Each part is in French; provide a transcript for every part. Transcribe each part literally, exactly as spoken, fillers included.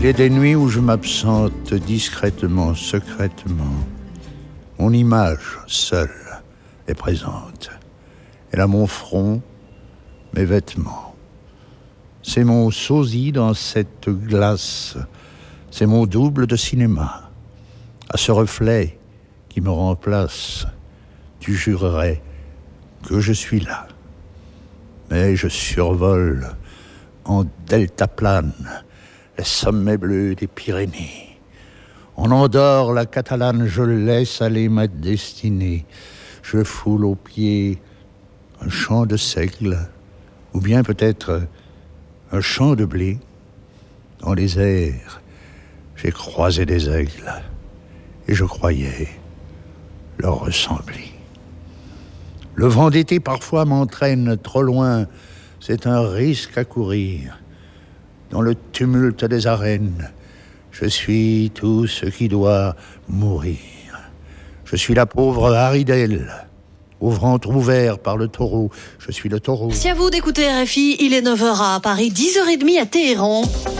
Il est des nuits où je m'absente discrètement, secrètement. Mon image, seule, est présente. Elle a mon front, mes vêtements. C'est mon sosie dans cette glace. C'est mon double de cinéma. À ce reflet qui me remplace, tu jurerais que je suis là. Mais je survole en deltaplane les sommets bleus des Pyrénées. On endort la Catalane, je laisse aller ma destinée. Je foule aux pieds un champ de seigle, ou bien peut-être un champ de blé. Dans les airs, j'ai croisé des aigles, et je croyais leur ressembler. Le vent d'été parfois m'entraîne trop loin, c'est un risque à courir. Dans le tumulte des arènes, je suis tout ce qui doit mourir. Je suis la pauvre Haridelle, au ventre ouvert par le taureau. Je suis le taureau. Merci à vous d'écouter R F I. Il est neuf heures à Paris, dix heures trente à Téhéran.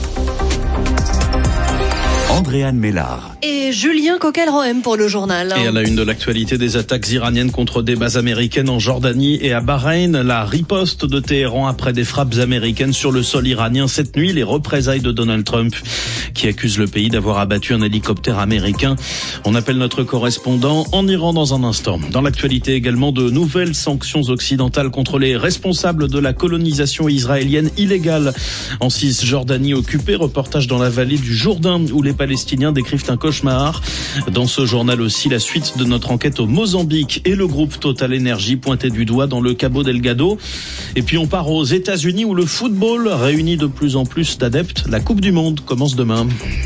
Andréane Mélard. Et Julien Coquel-Rohem pour le journal. Et à la une de l'actualité, des attaques iraniennes contre des bases américaines en Jordanie et à Bahreïn. La riposte de Téhéran après des frappes américaines sur le sol iranien cette nuit. Les représailles de Donald Trump qui accuse le pays d'avoir abattu un hélicoptère américain. On appelle notre correspondant en Iran dans un instant. Dans l'actualité également, de nouvelles sanctions occidentales contre les responsables de la colonisation israélienne illégale en Cisjordanie occupée. Reportage dans la vallée du Jourdain où les Palestiniens décrivent un cauchemar. Dans ce journal aussi, la suite de notre enquête au Mozambique et le groupe Total Energy pointé du doigt dans le Cabo Delgado. Et puis on part aux États-Unis où le football réunit de plus en plus d'adeptes. La Coupe du Monde commence demain.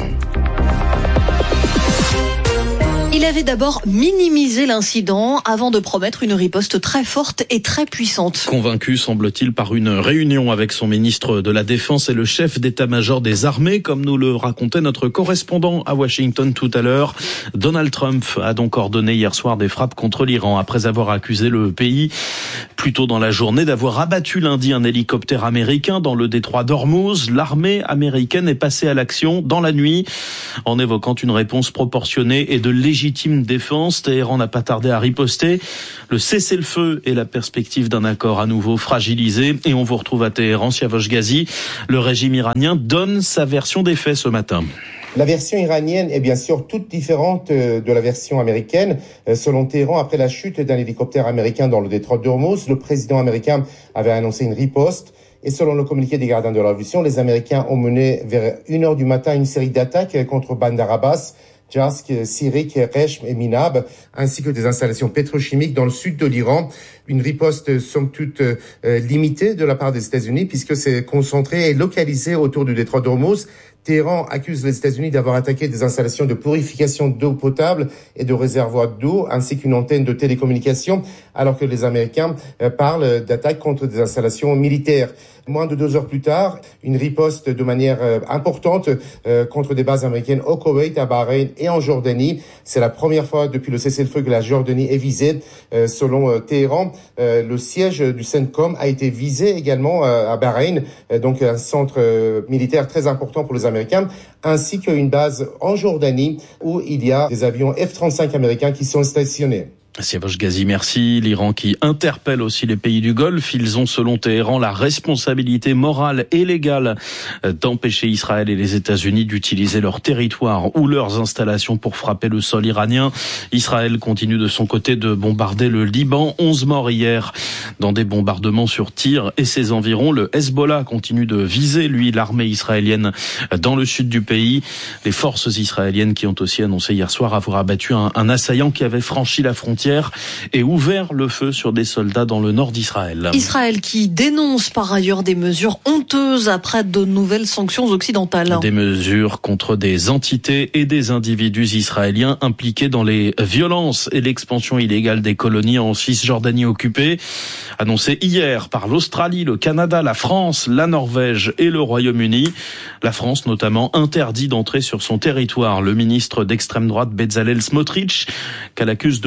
Il avait d'abord minimisé l'incident avant de promettre une riposte très forte et très puissante. Convaincu, semble-t-il, par une réunion avec son ministre de la Défense et le chef d'état-major des armées, comme nous le racontait notre correspondant à Washington tout à l'heure. Donald Trump a donc ordonné hier soir des frappes contre l'Iran après avoir accusé le pays, plus tôt dans la journée, d'avoir abattu lundi un hélicoptère américain dans le détroit d'Ormuz. L'armée américaine est passée à l'action dans la nuit en évoquant une réponse proportionnée et de légitime défense. Téhéran n'a pas tardé à riposter. Le cessez-le-feu et la perspective d'un accord à nouveau fragilisé. Et on vous retrouve à Téhéran, Siavash Ghazi. Le régime iranien donne sa version des faits ce matin. La version iranienne est bien sûr toute différente de la version américaine. Selon Téhéran, après la chute d'un hélicoptère américain dans le détroit d'Ormuz, le président américain avait annoncé une riposte. Et selon le communiqué des gardiens de la révolution, les Américains ont mené vers une heure du matin une série d'attaques contre Bandar Abbas, Jask, Sirik, Reshm et Minab, ainsi que des installations pétrochimiques dans le sud de l'Iran. Une riposte somme toute euh, limitée de la part des États-Unis puisque c'est concentré et localisé autour du détroit d'Ormuz. Téhéran accuse les États-Unis d'avoir attaqué des installations de purification d'eau potable et de réservoirs d'eau, ainsi qu'une antenne de télécommunication, alors que les Américains euh, parlent d'attaques contre des installations militaires. Moins de deux heures plus tard, une riposte de manière euh, importante euh, contre des bases américaines au Koweït, à Bahreïn et en Jordanie. C'est la première fois depuis le cessez-le-feu que la Jordanie est visée. Euh, selon euh, Téhéran, euh, le siège du CENTCOM a été visé également euh, à Bahreïn, euh, donc un centre euh, militaire très important pour les Américains, ainsi qu'une base en Jordanie où il y a des avions F trente-cinq américains qui sont stationnés. Siavash Ghazi, merci. L'Iran qui interpelle aussi les pays du Golfe. Ils ont, selon Téhéran, la responsabilité morale et légale d'empêcher Israël et les États-Unis d'utiliser leur territoire ou leurs installations pour frapper le sol iranien. Israël continue de son côté de bombarder le Liban. onze morts hier dans des bombardements sur Tyr et ses environs. Le Hezbollah continue de viser, lui, l'armée israélienne dans le sud du pays. Les forces israéliennes qui ont aussi annoncé hier soir avoir abattu un, un assaillant qui avait franchi la frontière et ouvert le feu sur des soldats dans le nord d'Israël. Israël qui dénonce par ailleurs des mesures honteuses après de nouvelles sanctions occidentales. Des mesures contre des entités et des individus israéliens impliqués dans les violences et l'expansion illégale des colonies en Cisjordanie occupée. Annoncé hier par l'Australie, le Canada, la France, la Norvège et le Royaume-Uni. La France notamment interdit d'entrer sur son territoire le ministre d'extrême droite Bezalel Smotrich, qu'elle accuse de promouvoir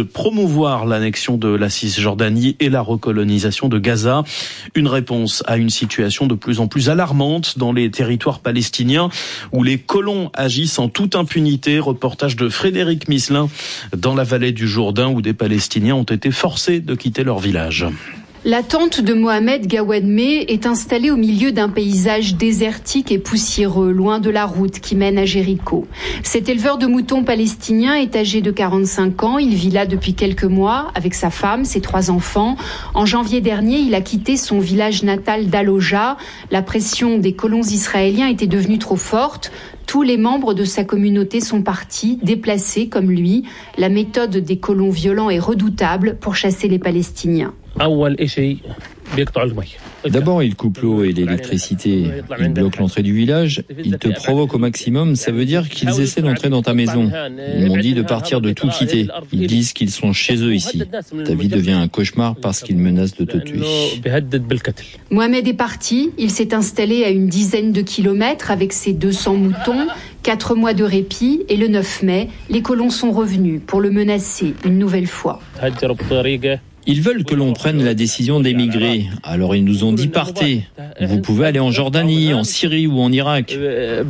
promouvoir l'annexion de la Cisjordanie et la recolonisation de Gaza. Une réponse à une situation de plus en plus alarmante dans les territoires palestiniens où les colons agissent en toute impunité. Reportage de Frédéric Misselin dans la vallée du Jourdain où des Palestiniens ont été forcés de quitter leur village. La tente de Mohamed Gawadme est installée au milieu d'un paysage désertique et poussiéreux, loin de la route qui mène à Jéricho. Cet éleveur de moutons palestinien est âgé de quarante-cinq ans. Il vit là depuis quelques mois avec sa femme, ses trois enfants. En janvier dernier, il a quitté son village natal d'Aloja. La pression des colons israéliens était devenue trop forte. Tous les membres de sa communauté sont partis, déplacés comme lui. La méthode des colons violents est redoutable pour chasser les Palestiniens. D'abord, ils coupent l'eau et l'électricité. Ils bloquent l'entrée du village. Ils te provoquent au maximum. Ça veut dire qu'ils essaient d'entrer dans ta maison. Ils m'ont dit de partir, de tout quitter. Ils disent qu'ils sont chez eux ici. Ta vie devient un cauchemar parce qu'ils menacent de te tuer. Mohamed est parti. Il s'est installé à une dizaine de kilomètres avec ses deux cents moutons. Quatre mois de répit et le neuf mai, les colons sont revenus pour le menacer une nouvelle fois. Ils veulent que l'on prenne la décision d'émigrer. Alors ils nous ont dit partez. Vous pouvez aller en Jordanie, en Syrie ou en Irak.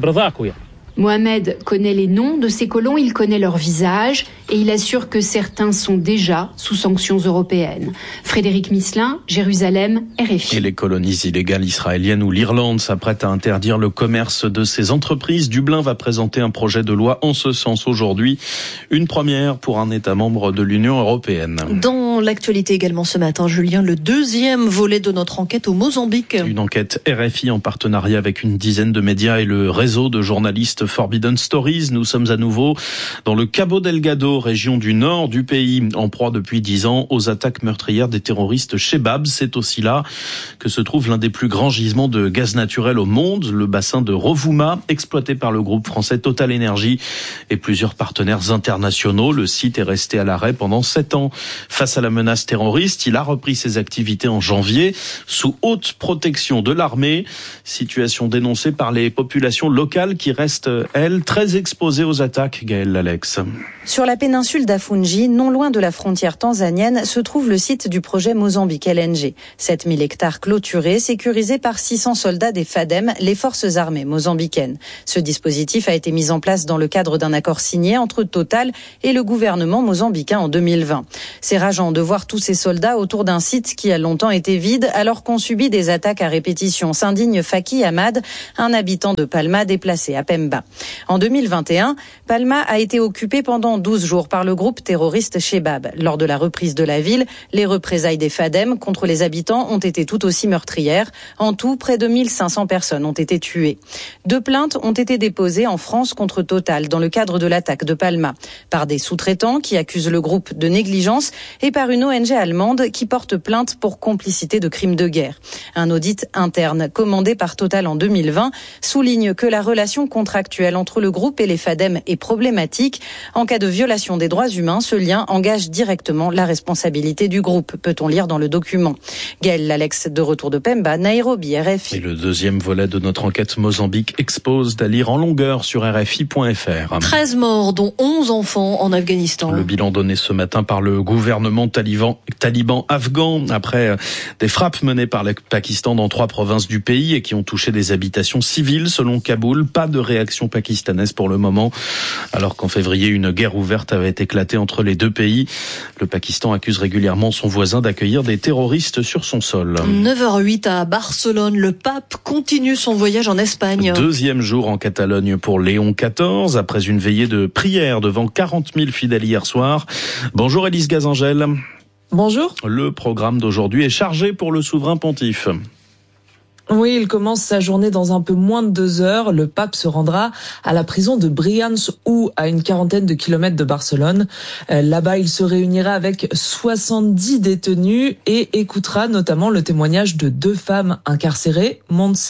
Mohamed connaît les noms de ces colons, il connaît leur visage et il assure que certains sont déjà sous sanctions européennes. Frédéric Misselin, Jérusalem, R F I. Et les colonies illégales israéliennes ou l'Irlande s'apprêtent à interdire le commerce de ces entreprises. Dublin va présenter un projet de loi en ce sens aujourd'hui. Une première pour un État membre de l'Union européenne. Dans l'actualité également ce matin, Julien, le deuxième volet de notre enquête au Mozambique. Une enquête R F I en partenariat avec une dizaine de médias et le réseau de journalistes Forbidden Stories. Nous sommes à nouveau dans le Cabo Delgado, région du nord du pays, en proie depuis dix ans aux attaques meurtrières des terroristes Chebab. C'est aussi là que se trouve l'un des plus grands gisements de gaz naturel au monde, le bassin de Rovuma, exploité par le groupe français Total Energy et plusieurs partenaires internationaux. Le site est resté à l'arrêt pendant sept ans. Face à la menace terroriste, il a repris ses activités en janvier, sous haute protection de l'armée. Situation dénoncée par les populations locales qui restent, elles, très exposées aux attaques. Gaëlle Lalex. Sur la péninsule d'Afungi, non loin de la frontière tanzanienne, se trouve le site du projet Mozambique L N G. sept mille hectares clôturés, sécurisés par six cents soldats des FADEM, les forces armées mozambicaines. Ce dispositif a été mis en place dans le cadre d'un accord signé entre Total et le gouvernement mozambicain en deux mille vingt. C'est rageant de voir tous ces soldats autour d'un site qui a longtemps été vide alors qu'on subit des attaques à répétition, s'indigne Faki Ahmad, un habitant de Palma déplacé à Pemba. En deux mille vingt et un, Palma a été occupée pendant douze jours par le groupe terroriste Chebab. Lors de la reprise de la ville, les représailles des FADEM contre les habitants ont été tout aussi meurtrières. En tout, près de mille cinq cents personnes ont été tuées. Deux plaintes ont été déposées en France contre Total dans le cadre de l'attaque de Palma, par des sous-traitants qui accusent le groupe de négligence et par une O N G allemande qui porte plainte pour complicité de crimes de guerre. Un audit interne commandé par Total en deux mille vingt souligne que la relation contractuelle entre le groupe et les FADEM est problématique. En cas de violation des droits humains, ce lien engage directement la responsabilité du groupe, peut-on lire dans le document. Gaëlle Lalex, de retour de Pemba, Nairobi, R F I. Et le deuxième volet de notre enquête Mozambique expose à lire en longueur sur R F I point F R. treize morts, dont onze enfants en Afghanistan. Le bilan donné ce matin par le gouvernement taliban, taliban afghan après des frappes menées par le Pakistan dans trois provinces du pays et qui ont touché des habitations civiles selon Kaboul. Pas de réaction pakistanaise pour le moment, alors qu'en février, une guerre ouverte avait éclaté entre les deux pays. Le Pakistan accuse régulièrement son voisin d'accueillir des terroristes sur son sol. neuf heures huit à Barcelone, le pape continue son voyage en Espagne. Deuxième jour en Catalogne pour Léon quatorze, après une veillée de prière devant quarante mille fidèles hier soir. Bonjour Élise Gazangel. Bonjour. Le programme d'aujourd'hui est chargé pour le souverain pontife. Oui, il commence sa journée dans un peu moins de deux heures. Le pape se rendra à la prison de Brians ou à une quarantaine de kilomètres de Barcelone. Là-bas, il se réunira avec soixante-dix détenus et écoutera notamment le témoignage de deux femmes incarcérées, Montse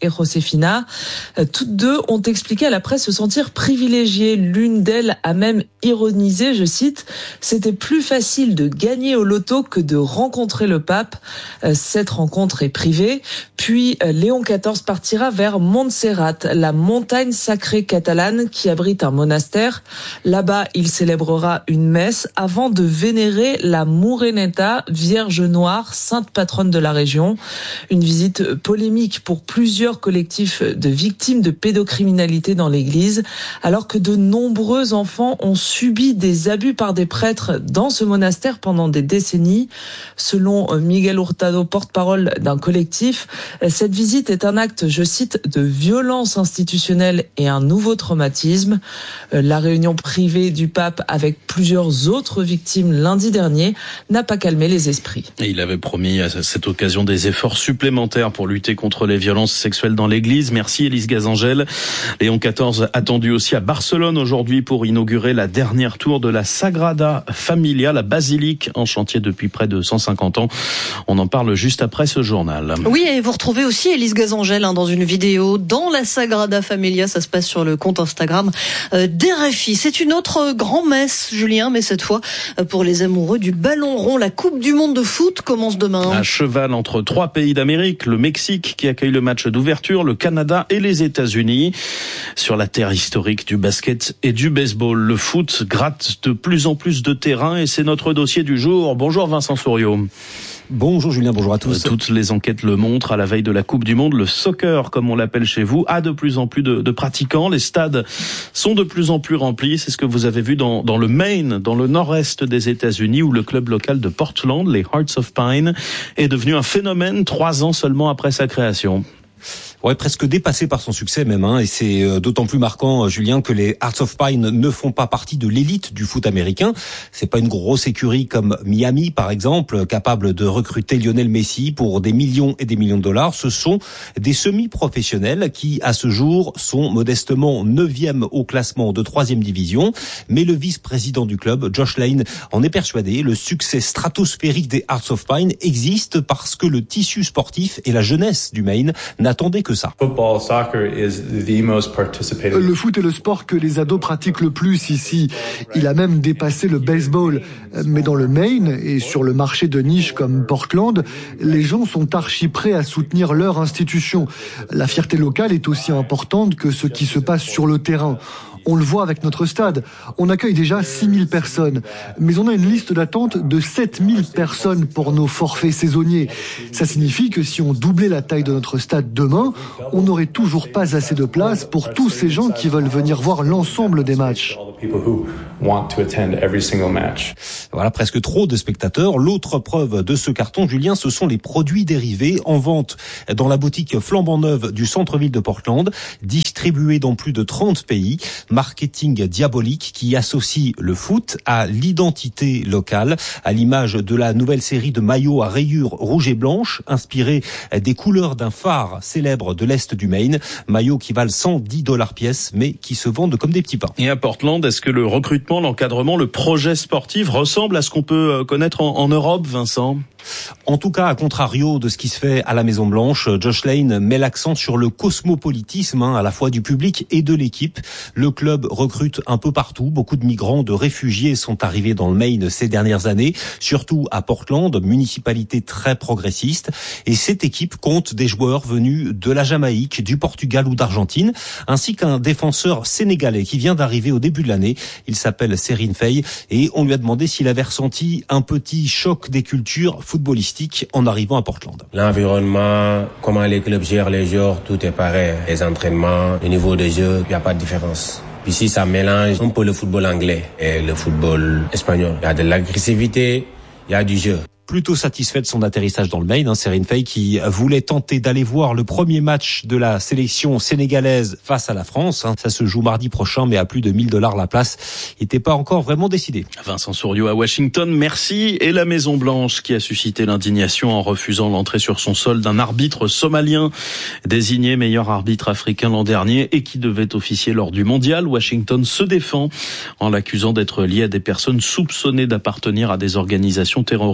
et Josefina. Toutes deux ont expliqué à la presse se sentir privilégiées. L'une d'elles a même ironisé, je cite, « C'était plus facile de gagner au loto que de rencontrer le pape ». Cette rencontre est privée. Puis Léon quatorze partira vers Montserrat, la montagne sacrée catalane qui abrite un monastère. Là-bas, il célébrera une messe avant de vénérer la Moreneta, Vierge Noire, sainte patronne de la région. Une visite polémique pour plusieurs collectifs de victimes de pédocriminalité dans l'église, alors que de nombreux enfants ont subi des abus par des prêtres dans ce monastère pendant des décennies. Selon Miguel Hurtado, porte-parole d'un collectif, cette visite est un acte, je cite, de violence institutionnelle et un nouveau traumatisme. La réunion privée du pape avec plusieurs autres victimes lundi dernier n'a pas calmé les esprits. Et il avait promis à cette occasion des efforts supplémentaires pour lutter contre les violences sexuelles dans l'église. Merci Élise Gazangel. Léon quatorze attendu aussi à Barcelone aujourd'hui pour inaugurer la dernière tour de la Sagrada Familia, la basilique en chantier depuis près de cent cinquante ans. On en parle juste après ce journal. Oui, et vous retrouvez aussi Élise Gazangel hein, dans une vidéo dans la Sagrada Familia. Ça se passe sur le compte Instagram euh, d'R F I. C'est une autre grand-messe, Julien, mais cette fois euh, pour les amoureux du ballon rond. La Coupe du monde de foot commence demain. À cheval entre trois pays d'Amérique, le Mexique qui accueille le match d'ouverture, le Canada et les États-Unis. Sur la terre historique du basket et du baseball, le foot gratte de plus en plus de terrain et c'est notre dossier du jour. Bonjour Vincent Souriau. Bonjour Julien, bonjour à tous. Toutes les enquêtes le montrent, à la veille de la Coupe du Monde, le soccer, comme on l'appelle chez vous, a de plus en plus de, de pratiquants. Les stades sont de plus en plus remplis. C'est ce que vous avez vu dans, dans le Maine, dans le nord-est des États-Unis, où le club local de Portland, les Hearts of Pine, est devenu un phénomène trois ans seulement après sa création. Ouais, presque dépassé par son succès même, hein, et c'est euh, d'autant plus marquant, Julien, que les Hearts of Pine ne font pas partie de l'élite du foot américain. C'est pas une grosse écurie comme Miami, par exemple, capable de recruter Lionel Messi pour des millions et des millions de dollars. Ce sont des semi-professionnels qui, à ce jour, sont modestement neuvième au classement de troisième division. Mais le vice-président du club, Josh Lane, en est persuadé. Le succès stratosphérique des Hearts of Pine existe parce que le tissu sportif et la jeunesse du Maine n'attendaient que ça. Le foot est le sport que les ados pratiquent le plus ici. Il a même dépassé le baseball. Mais dans le Maine et sur le marché de niche comme Portland, les gens sont archi prêts à soutenir leur institution. La fierté locale est aussi importante que ce qui se passe sur le terrain. On le voit avec notre stade. On accueille déjà six mille personnes. Mais on a une liste d'attente de sept mille personnes pour nos forfaits saisonniers. Ça signifie que si on doublait la taille de notre stade demain, on n'aurait toujours pas assez de place pour tous ces gens qui veulent venir voir l'ensemble des matchs. Voilà, presque trop de spectateurs. L'autre preuve de ce carton, Julien, ce sont les produits dérivés en vente dans la boutique flambant neuve du centre-ville de Portland, distribués dans plus de trente pays. Marketing diabolique qui associe le foot à l'identité locale, à l'image de la nouvelle série de maillots à rayures rouges et blanches, inspirés des couleurs d'un phare célèbre de l'Est du Maine. Maillots qui valent cent dix dollars pièce, mais qui se vendent comme des petits pains. Et à Portland, est-ce que le recrutement, l'encadrement, le projet sportif ressemble à ce qu'on peut connaître en, en Europe, Vincent ? En tout cas, à contrario de ce qui se fait à la Maison Blanche, Josh Lane met l'accent sur le cosmopolitisme, hein, à la fois du public et de l'équipe. Le club recrute un peu partout. Beaucoup de migrants, de réfugiés sont arrivés dans le Maine ces dernières années, surtout à Portland, municipalité très progressiste. Et cette équipe compte des joueurs venus de la Jamaïque, du Portugal ou d'Argentine, ainsi qu'un défenseur sénégalais qui vient d'arriver au début de l'année. Il s'appelle Serine Faye et on lui a demandé s'il avait ressenti un petit choc des cultures footballistique en arrivant à Portland. L'environnement, comment les clubs gèrent les joueurs, tout est pareil. Les entraînements, le niveau de jeu, il n'y a pas de différence. Ici, ça mélange un peu le football anglais et le football espagnol. Il y a de l'agressivité, il y a du jeu. Plutôt satisfait de son atterrissage dans le Maine, hein, Serine Faye qui voulait tenter d'aller voir le premier match de la sélection sénégalaise face à la France. Hein. Ça se joue mardi prochain, mais à plus de mille dollars la place. Il n'était pas encore vraiment décidé. Vincent Souriau à Washington, merci. Et la Maison Blanche qui a suscité l'indignation en refusant l'entrée sur son sol d'un arbitre somalien désigné meilleur arbitre africain l'an dernier et qui devait officier lors du mondial. Washington se défend en l'accusant d'être lié à des personnes soupçonnées d'appartenir à des organisations terroristes.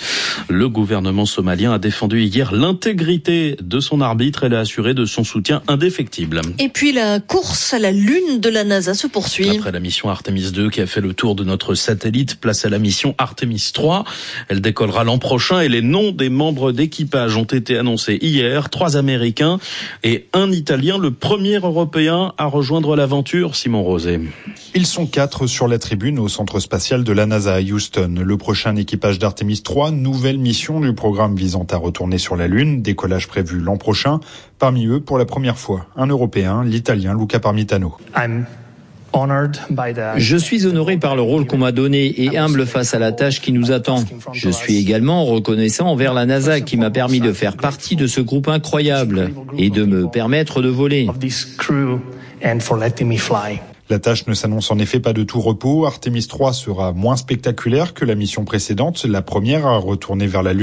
Le gouvernement somalien a défendu hier l'intégrité de son arbitre et l'a assuré de son soutien indéfectible. Et puis la course à la Lune de la NASA se poursuit. Après la mission Artemis deux qui a fait le tour de notre satellite, place à la mission Artemis trois. Elle décollera l'an prochain et les noms des membres d'équipage ont été annoncés hier. Trois Américains et un Italien, le premier Européen à rejoindre l'aventure. Simon Rosé. Ils sont quatre sur la tribune au centre spatial de la NASA à Houston. Le prochain équipage d'Artemis trois, nouvelle mission du programme visant à retourner sur la Lune, décollage prévu l'an prochain. Parmi eux, pour la première fois, un Européen, l'Italien Luca Parmitano. Je suis honoré par le rôle qu'on m'a donné et humble face à la tâche qui nous attend. Je suis également reconnaissant envers la NASA qui m'a permis de faire partie de ce groupe incroyable et de me permettre de voler. La tâche ne s'annonce en effet pas de tout repos. Artemis trois sera moins spectaculaire que la mission précédente, la première à retourner vers la Lune